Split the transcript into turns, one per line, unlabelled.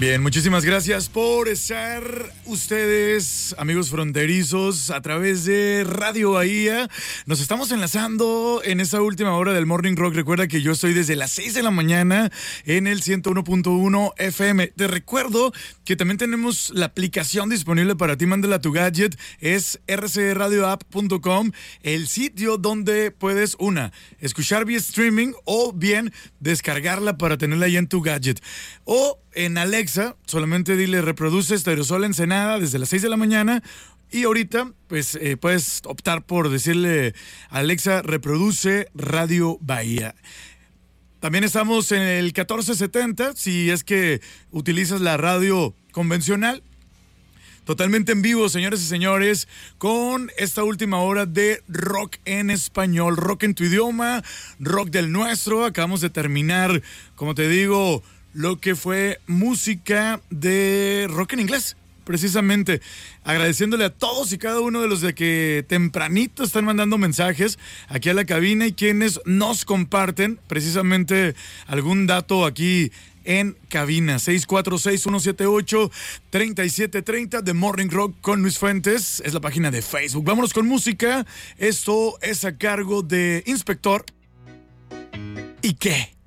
Bien, muchísimas gracias por estar ustedes, amigos fronterizos, a través de Radio Bahía. Nos estamos enlazando en esta última hora del Morning Rock. Recuerda que yo estoy desde las 6 de la mañana en el 101.1 FM. Te recuerdo que también tenemos la aplicación disponible para ti. Mándala a tu gadget. Es rcradioapp.com, el sitio donde puedes, escuchar vía streaming o bien descargarla para tenerla ahí en tu gadget. O en Alexa, solamente dile reproduce Stereosol Ensenada desde las 6 de la mañana. Y ahorita, pues, puedes optar por decirle Alexa, reproduce Radio Bahía. También estamos en el 1470, si es que utilizas la radio convencional. Totalmente en vivo, señores y señores, con esta última hora de rock en español, rock en tu idioma, rock del nuestro. Acabamos de terminar, como te digo, lo que fue música de rock en inglés, precisamente. Agradeciéndole a todos y cada uno de los de que tempranito están mandando mensajes aquí a la cabina y quienes nos comparten precisamente algún dato aquí en cabina. 646-178-3730 The Morning Rock con Luis Fuentes es la página de Facebook. Vámonos con música. Esto es a cargo de Inspector. ¿Y qué?